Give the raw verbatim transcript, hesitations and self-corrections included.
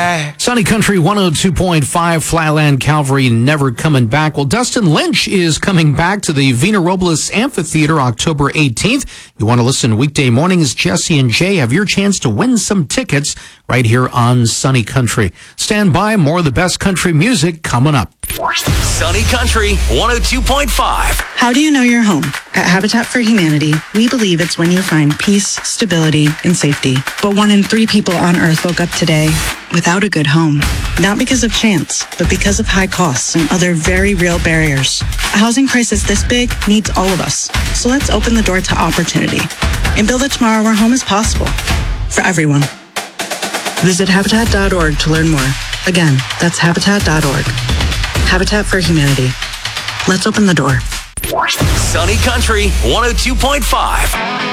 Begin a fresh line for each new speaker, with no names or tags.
back.
Sunny Country one oh two point five, Flatland Calvary never coming back. Well, Dustin Lynch is coming back to the Vina Robles Amphitheater October eighteenth. You want to listen weekday mornings, Jesse and Jay have your chance to win some tickets right here on Sunny Country. Stand by, more of the best country music coming up.
Sunny Country one oh two point five.
How do you know you're home? At Habitat for Humanity, we believe it's when you find peace, stability, and safety. But one in three people on Earth woke up today without a good home. Not because of chance, but because of high costs and other very real barriers. A housing crisis this big needs all of us. So let's open the door to opportunity and build a tomorrow where home is possible for everyone. Visit Habitat dot org to learn more. Again, that's Habitat dot org. Habitat for Humanity. Let's open the door.
Sunny Country one oh two point five.